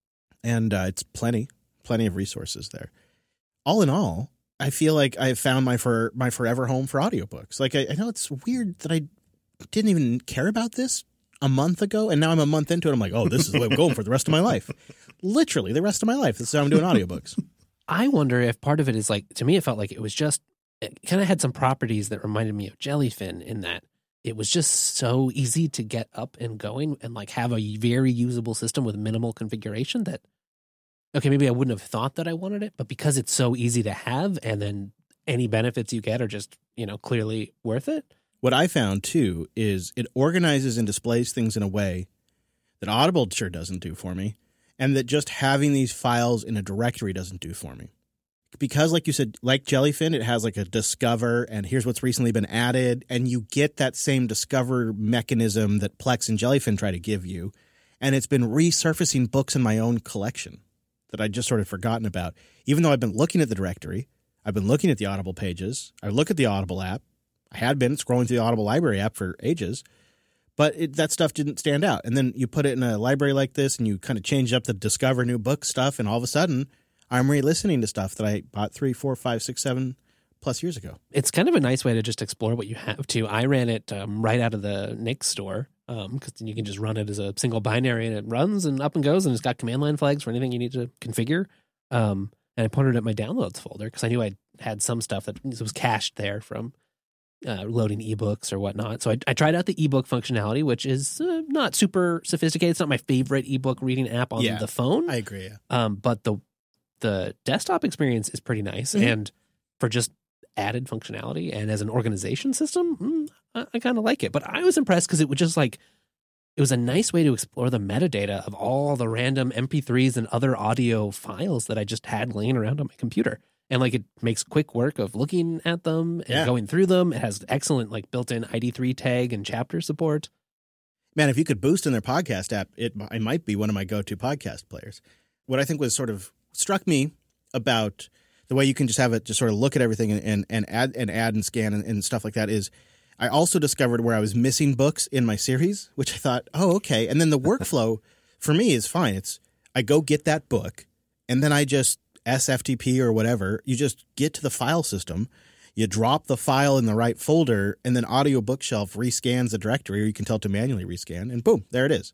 and uh, it's plenty, plenty of resources there. All in all, I feel like I've found my for my forever home for audiobooks. Like, I, I know it's weird that I didn't even care about this a month ago, and now I'm a month into it. I'm like, oh, this is the way I'm going for the rest of my life. Literally, the rest of my life. This is how I'm doing audiobooks. I wonder if part of it is like, to me, it felt like it was just, it kind of had some properties that reminded me of Jellyfin in that it was just so easy to get up and going and like have a very usable system with minimal configuration that, okay, maybe I wouldn't have thought that I wanted it, but because it's so easy to have and then any benefits you get are just, you know, clearly worth it. What I found, too, is it organizes and displays things in a way that Audible sure doesn't do for me, and that just having these files in a directory doesn't do for me. Because, like you said, like Jellyfin, it has like a discover, and here's what's recently been added, and you get that same discover mechanism that Plex and Jellyfin try to give you, and it's been resurfacing books in my own collection that I'd just sort of forgotten about. Even though I've been looking at the directory, I've been looking at the Audible pages, I look at the Audible app, I had been scrolling through the Audible library app for ages, but it, that stuff didn't stand out. And then you put it in a library like this, and you kind of change up the discover new book stuff, and all of a sudden, I'm re-listening to stuff that I bought three, four, five, six, seven plus years ago. It's kind of a nice way to just explore what you have too. I ran it um, right out of the Nix store because um, you can just run it as a single binary and it runs and up and goes, and it's got command line flags for anything you need to configure. Um, and I put it in my downloads folder because I knew I had some stuff that was cached there from uh, loading ebooks or whatnot. So I, I tried out the ebook functionality, which is uh, not super sophisticated. It's not my favorite ebook reading app on Yeah, the phone. I agree. Yeah. Um, but the the desktop experience is pretty nice, Mhm. and for just added functionality and as an organization system, mm, I, I kind of like it. But I was impressed because it was just like it was a nice way to explore the metadata of all the random M P threes and other audio files that I just had laying around on my computer. And like it makes quick work of looking at them and Yeah. going through them. It has excellent like built-in I D three tag and chapter support. Man, if you could boost in their podcast app, it, it might be one of my go-to podcast players. What I think was sort of struck me about the way you can just have it just sort of look at everything and, and, and add and add and scan and, and stuff like that is I also discovered where I was missing books in my series, which I thought, oh, okay. And then the workflow for me is fine. It's I go get that book, and then I just S F T P or whatever. You just get to the file system. You drop the file in the right folder, and then Audio Bookshelf rescans the directory, or you can tell it to manually rescan, and boom, there it is.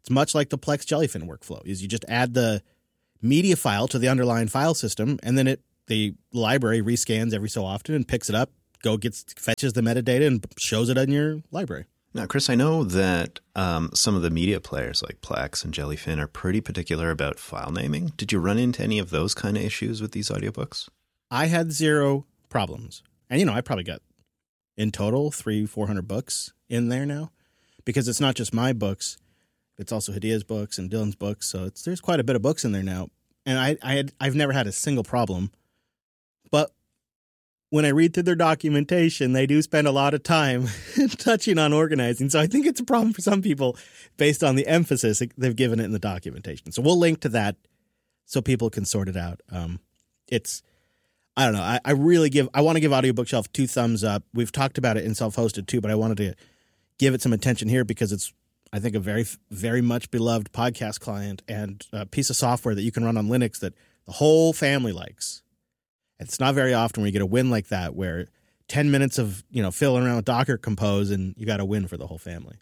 It's much like the Plex Jellyfin workflow. Is you just add the media file to the underlying file system, and then it the library rescans every so often and picks it up, go gets fetches the metadata and shows it in your library. Now, Chris, I know that um, some of the media players like Plex and Jellyfin are pretty particular about file naming. Did you run into any of those kind of issues with these audiobooks? I had zero problems. And, you know, I probably got in total three, four hundred books in there now, because it's not just my books. It's also Hadia's books and Dylan's books. So it's, there's quite a bit of books in there now. And I, I had, I've never had a single problem. But when I read through their documentation, they do spend a lot of time touching on organizing. So I think it's a problem for some people based on the emphasis they've given it in the documentation. So we'll link to that so people can sort it out. Um, it's, I don't know. I, I really give, I want to give Audio Bookshelf two thumbs up. We've talked about it in self-hosted too, but I wanted to give it some attention here because it's, I think, a very, very much beloved podcast client and a piece of software that you can run on Linux that the whole family likes. It's not very often where you get a win like that, where ten minutes of, you know, filling around with Docker Compose and you got a win for the whole family.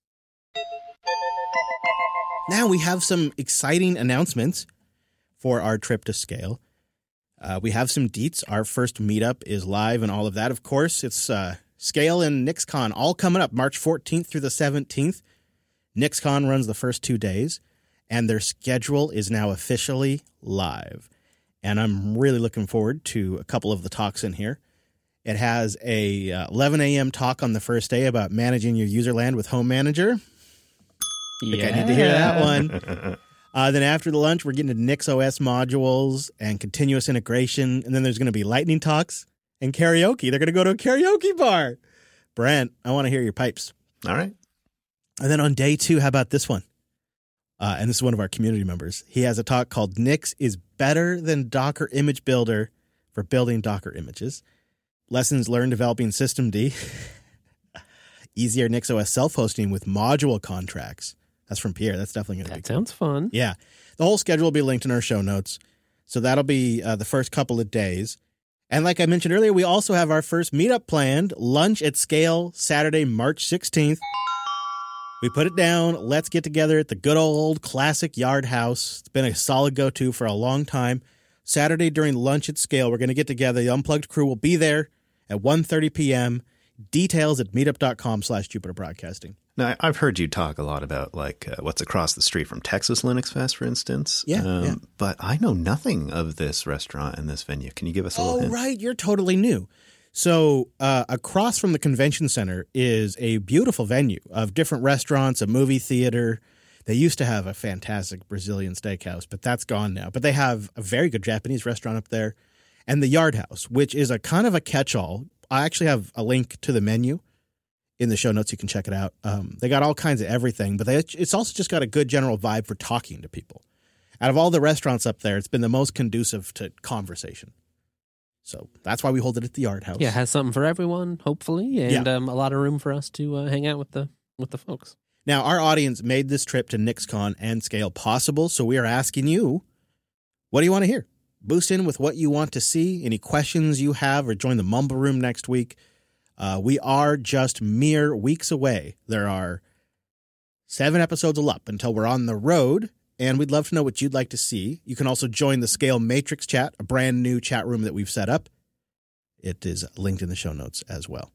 Now we have some exciting announcements for our trip to Scale. Uh, we have some deets. Our first meetup is live and all of that. Of course, it's uh, Scale and NixCon all coming up March fourteenth through the seventeenth. NixCon runs the first two days, and their schedule is now officially live. And I'm really looking forward to a couple of the talks in here. It has a uh, eleven a.m. talk on the first day about managing your user land with Home Manager. I think yeah. I need to hear that one. Uh, then after the lunch, we're getting to NixOS modules and continuous integration. And then there's going to be lightning talks and karaoke. They're going to go to a karaoke bar. Brent, I want to hear your pipes. All right. And then on day two, how about this one? Uh, and this is one of our community members. He has a talk called Nix is better than Docker Image Builder for building Docker images. Lessons learned developing systemd. Easier NixOS self-hosting with module contracts. That's from Pierre. That's definitely going to be That sounds fun. Yeah. The whole schedule will be linked in our show notes. So that'll be uh, the first couple of days. And like I mentioned earlier, we also have our first meetup planned, Lunch at Scale, Saturday, March sixteenth. We put it down. Let's get together at the good old classic Yard House. It's been a solid go-to for a long time. Saturday during Lunch at Scale, we're going to get together. The Unplugged crew will be there at one thirty p.m. Details at meetup.com slash Jupiter Broadcasting. Now, I've heard you talk a lot about like uh, what's across the street from Texas Linux Fest, for instance. Yeah, um, yeah. But I know nothing of this restaurant and this venue. Can you give us a little Oh, hint? right. You're totally new. So uh, across from the convention center is a beautiful venue of different restaurants, a movie theater. They used to have a fantastic Brazilian steakhouse, but that's gone now. But they have a very good Japanese restaurant up there. And the Yard House, which is a kind of a catch-all. I actually have a link to the menu in the show notes. You can check it out. Um, they got all kinds of everything, but they, it's also just got a good general vibe for talking to people. Out of all the restaurants up there, it's been the most conducive to conversation. So that's why we hold it at the Yard House. Yeah, it has something for everyone, hopefully, and Yeah. um, a lot of room for us to uh, hang out with the with the folks. Now, our audience made this trip to NixCon and Scale possible, so we are asking you, what do you want to hear? Boost in with what you want to see, any questions you have, or join the Mumble Room next week. Uh, we are just mere weeks away. There are seven episodes up until we're on the road, and we'd love to know what you'd like to see. You can also join the Scale Matrix chat, a brand new chat room that we've set up. It is linked in the show notes as well.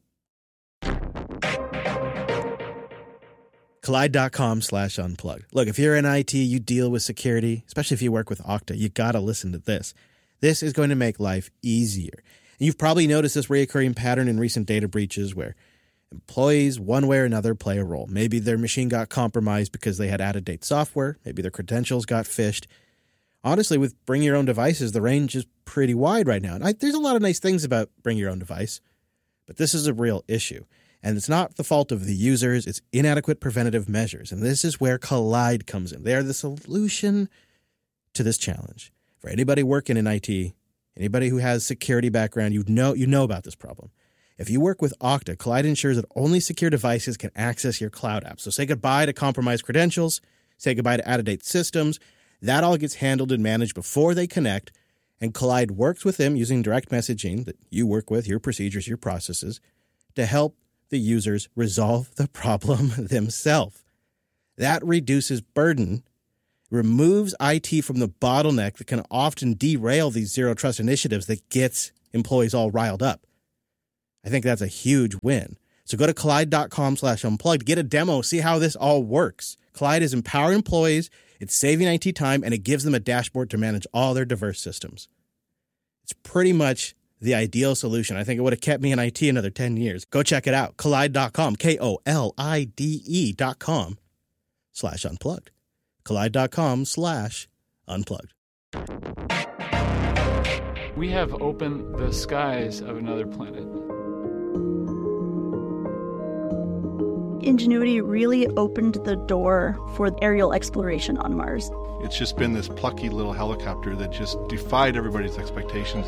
Collide.com slash unplugged. Look, if you're in I T, you deal with security, especially if you work with Okta, you got to listen to this. This is going to make life easier. And you've probably noticed this recurring pattern in recent data breaches where employees, one way or another, play a role. Maybe their machine got compromised because they had out-of-date software. Maybe their credentials got phished. Honestly, with Bring Your Own Devices, the range is pretty wide right now. And I, there's a lot of nice things about Bring Your Own Device, but this is a real issue. And it's not the fault of the users. It's inadequate preventative measures. And this is where Collide comes in. They are the solution to this challenge. For anybody working in I T, anybody who has security background, you know you know about this problem. If you work with Okta, Collide ensures that only secure devices can access your cloud apps. So say goodbye to compromised credentials, say goodbye to out-of-date systems. That all gets handled and managed before they connect, and Collide works with them using direct messaging that you work with, your procedures, your processes, to help the users resolve the problem themselves. That reduces burden, removes I T from the bottleneck that can often derail these zero trust initiatives that gets employees all riled up. I think that's a huge win. So go to Kolide.com slash unplugged, get a demo, see how this all works. Kolide is empowering employees, it's saving I T time, and it gives them a dashboard to manage all their diverse systems. It's pretty much the ideal solution. I think it would have kept me in I T another ten years. Go check it out. Kolide dot com, K O L I D E dot com slash unplugged. Kolide.com slash unplugged. We have opened the skies of another planet. Ingenuity really opened the door for aerial exploration on Mars. It's just been this plucky little helicopter that just defied everybody's expectations.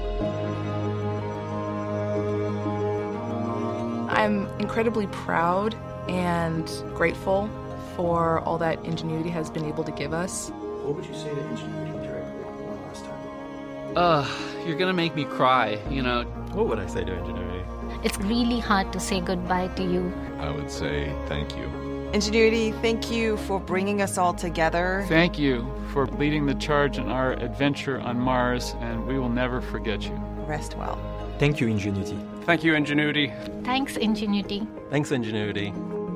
I'm incredibly proud and grateful for all that Ingenuity has been able to give us. What would you say to Ingenuity directly one last time? Uh, you're gonna make me cry, you know. What would I say to Ingenuity? It's really hard to say goodbye to you. I would say thank you. Ingenuity, thank you for bringing us all together. Thank you for leading the charge in our adventure on Mars, and we will never forget you. Rest well. Thank you, Ingenuity. Thank you, Ingenuity. Thanks, Ingenuity. Thanks, Ingenuity.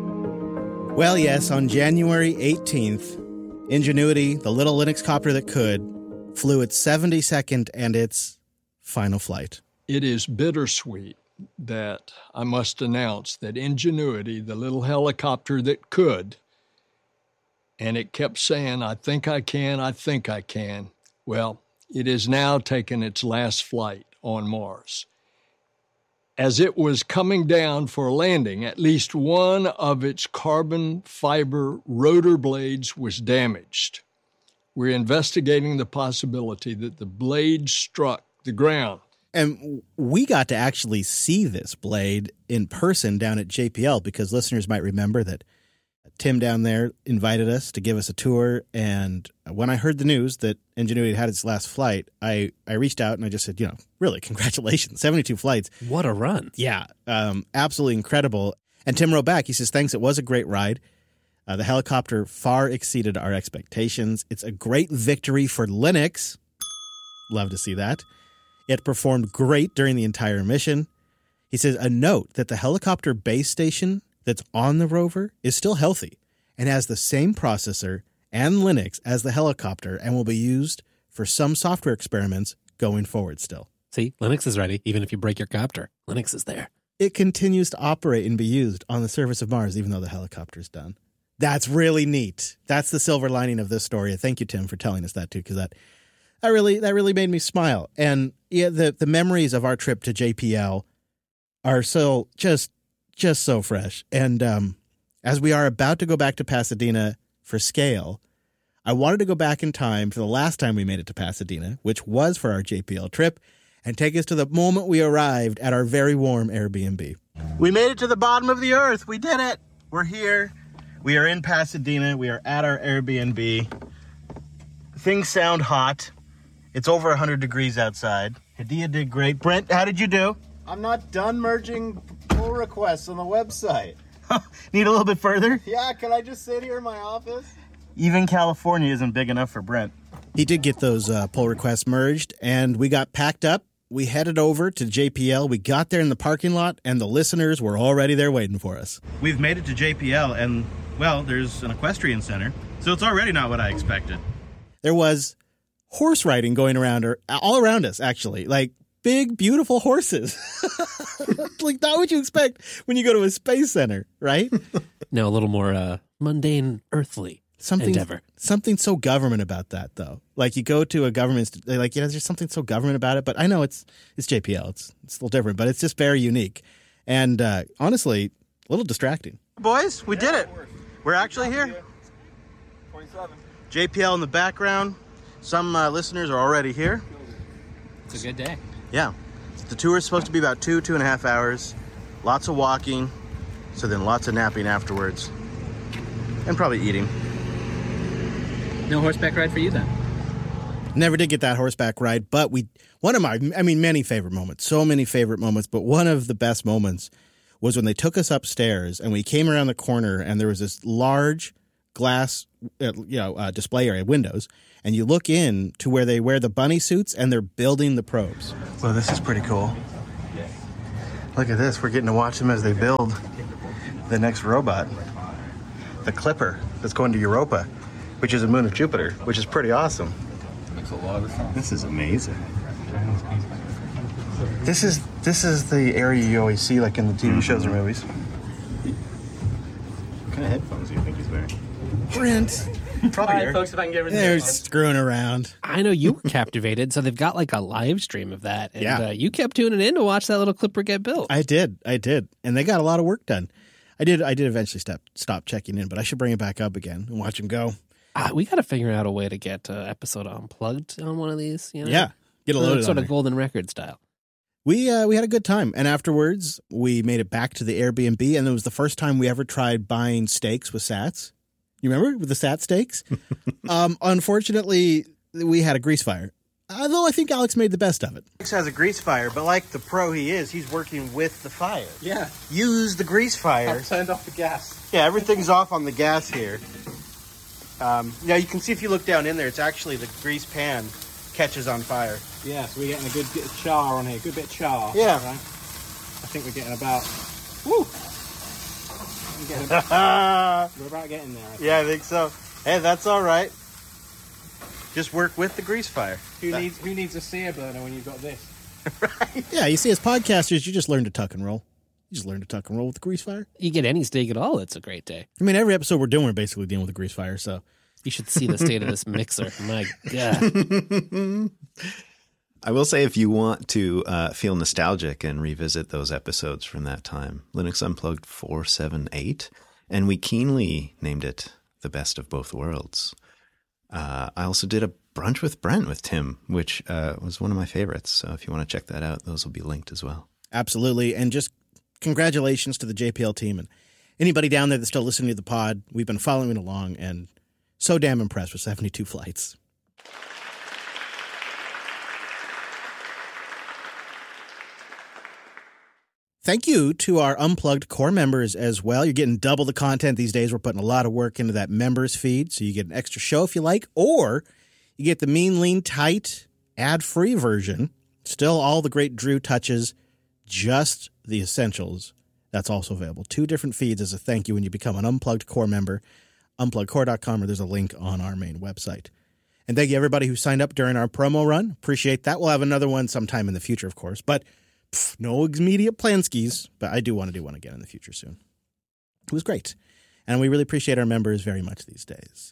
Well, yes, on January eighteenth, Ingenuity, the little Linux copter that could, flew its seventy-second and its final flight. It is bittersweet that I must announce that Ingenuity, the little helicopter that could, and it kept saying, I think I can, I think I can. Well, it has now taken its last flight on Mars. As it was coming down for a landing, at least one of its carbon fiber rotor blades was damaged. We're investigating the possibility that the blade struck the ground. And we got to actually see this blade in person down at J P L because listeners might remember that Tim down there invited us to give us a tour. And when I heard the news that Ingenuity had its last flight, I, I reached out and I just said, you know, really, congratulations, seventy-two flights. What a run. Yeah, um, absolutely incredible. And Tim wrote back, he says, thanks, it was a great ride. Uh, the helicopter far exceeded our expectations. It's a great victory for Linux. Love to see that. It performed great during the entire mission. He says, a note that the helicopter base station that's on the rover is still healthy and has the same processor and Linux as the helicopter and will be used for some software experiments going forward still. See, Linux is ready. Even if you break your copter, Linux is there. It continues to operate and be used on the surface of Mars, even though the helicopter's done. That's really neat. That's the silver lining of this story. Thank you, Tim, for telling us that too, because that That really that really made me smile. And yeah, the, the memories of our trip to J P L are so just just so fresh. And um, as we are about to go back to Pasadena for scale, I wanted to go back in time for the last time we made it to Pasadena, which was for our J P L trip, and take us to the moment we arrived at our very warm Airbnb. We made it to the bottom of the earth. We did it. We're here. We are in Pasadena. We are at our Airbnb. Things sound hot. It's over one hundred degrees outside. Hadia did great. Brent, how did you do? I'm not done merging pull requests on the website. Need a little bit further? Yeah, can I just sit here in my office? Even California isn't big enough for Brent. He did get those uh, pull requests merged, and we got packed up. We headed over to J P L. We got there in the parking lot, and the listeners were already there waiting for us. We've made it to J P L, and, well, there's an equestrian center, so it's already not what I expected. There was horse riding going around, or all around us, actually. Like, big, beautiful horses. Like, not what you expect when you go to a space center, right? No, a little more uh, mundane, earthly something, endeavor. Something so government about that, though. Like, you go to a government, like, you know, there's something so government about it. But I know it's it's J P L. It's, it's a little different, but it's just very unique. And uh, honestly, a little distracting. Boys, we did it. We're actually here. twenty-seven. J P L in the background. Some uh, listeners are already here. It's a good day. Yeah. The tour is supposed to be about two, two and a half hours. Lots of walking. So then lots of napping afterwards. And probably eating. No horseback ride for you then? Never did get that horseback ride, but we, one of my, I mean, many favorite moments, so many favorite moments, but one of the best moments was when they took us upstairs and we came around the corner and there was this large glass, uh, you know, uh, display area windows, and you look in to where they wear the bunny suits and they're building the probes. Well, this is pretty cool. Look at this. We're getting to watch them as they build the next robot, the Clipper, that's going to Europa, which is a moon of Jupiter, which is pretty awesome. Makes a lot of sense. This is amazing. This is this is the area you always see, like in the T V shows or movies. What kind of headphones do you think he's wearing? Brent. Probably. All right, folks, if I can get rid of They're this. screwing around. I know you were captivated, so they've got like a live stream of that. And Yeah. uh, you kept tuning in to watch that little Clipper get built. I did. I did. And they got a lot of work done. I did I did eventually stop, stop checking in, but I should bring it back up again and watch them go. Uh, we got to figure out a way to get uh, episode unplugged on one of these. You know? Yeah. Get a Uh, load Sort on of there. golden record style. We uh, we had a good time, and afterwards we made it back to the Airbnb, and it was the first time we ever tried buying steaks with sats. You remember with the sat steaks? um, unfortunately, we had a grease fire. Although I think Alex made the best of it. Alex has a grease fire, but like the pro he is, he's working with the fire. Yeah. Use the grease fire. I've turned off the gas. Yeah, everything's off on the gas here. Um, now you can see if you look down in there, it's actually the grease pan catches on fire. Yeah, so we're getting a good bit of char on here. Good bit of char. Yeah. Right? I think we're getting about... Woo! We're, getting about, we're about getting there. I think. Yeah, I think so. Hey, that's all right. Just work with the grease fire. Who That- needs who needs a sear burner when you've got this? Yeah, you see, as podcasters, you just learn to tuck and roll. You just learn to tuck and roll with the grease fire. You get any steak at all, it's a great day. I mean, every episode we're doing, we're basically dealing with a grease fire, so... You should see the state of this mixer. My God. I will say, if you want to uh, feel nostalgic and revisit those episodes from that time, Linux Unplugged four seventy-eight, and we keenly named it The Best of Both Worlds. Uh, I also did a brunch with Brent with Tim, which uh, was one of my favorites. So if you want to check that out, those will be linked as well. Absolutely. And just congratulations to the J P L team and anybody down there that's still listening to the pod. We've been following along and so damn impressed with seventy-two flights. Thank you to our Unplugged core members as well. You're getting double the content these days. We're putting a lot of work into that members feed, so you get an extra show if you like, or you get the mean, lean, tight, ad-free version. Still all the great Drew touches, just the essentials. That's also available. Two different feeds as a thank you when you become an Unplugged core member. unplugged core dot com, or there's a link on our main website. And thank you everybody who signed up during our promo run. Appreciate that. We'll have another one sometime in the future, of course, but pff, no immediate plan skis, but I do want to do one again in the future soon. It was great. And we really appreciate our members very much these days.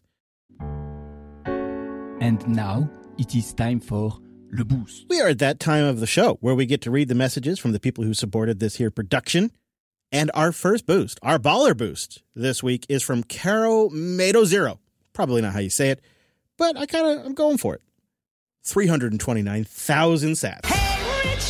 And now it is time for Le Boost. We are at that time of the show where we get to read the messages from the people who supported this here production. And our first boost, our baller boost this week, is from Caro Mado Zero. Probably not how you say it, but I kind of, I'm going for it. three hundred twenty-nine thousand sats. Hey, rich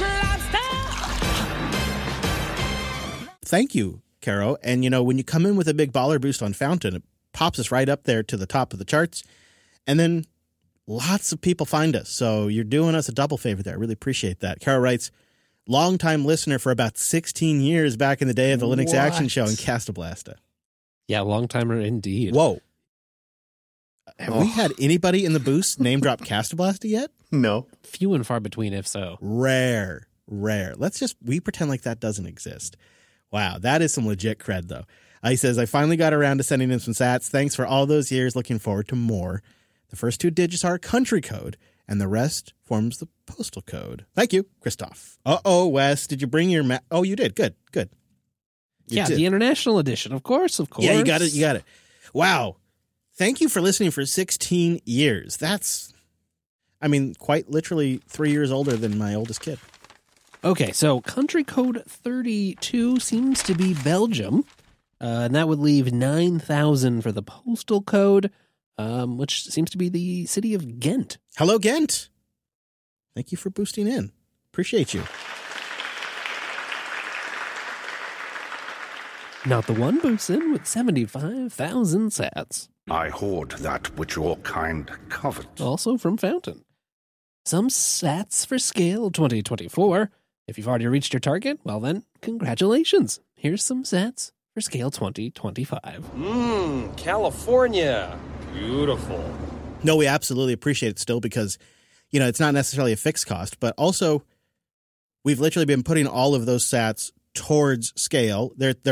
Thank you, Caro. And, you know, when you come in with a big baller boost on Fountain, it pops us right up there to the top of the charts. And then lots of people find us. So you're doing us a double favor there. I really appreciate that. Caro writes, longtime listener for about sixteen years back in the day of the Linux What? Action Show in Castablasta. Yeah, long timer indeed. Whoa. Have Oh. we had anybody in the boost name drop Castablasta yet? No. Few and far between, if so. Rare, rare. Let's just, we pretend like that doesn't exist. Wow, that is some legit cred, though. Uh, he says, I finally got around to sending in some sats. Thanks for all those years. Looking forward to more. The first two digits are a country code, and the rest forms the postal code. Thank you, Christoph. Uh-oh, Wes, did you bring your ma- Oh, you did. Good, good. You yeah, did. the international edition, of course, of course. Yeah, you got it, you got it. Wow. Thank you for listening for sixteen years. That's, I mean, quite literally three years older than my oldest kid. Okay, so country code thirty-two seems to be Belgium, uh, and that would leave nine thousand for the postal code, um, which seems to be the city of Ghent. Hello, Ghent. Thank you for boosting in. Appreciate you. Not the one boosting with seventy-five thousand sats. I hoard that which your kind covet. Also from Fountain. Some sats for scale twenty twenty-four. If you've already reached your target, well then, congratulations. Here's some sats for Scale twenty twenty-five. Mmm, California. Beautiful. No, we absolutely appreciate it still because, you know, it's not necessarily a fixed cost, but also we've literally been putting all of those sats towards Scale. They're they're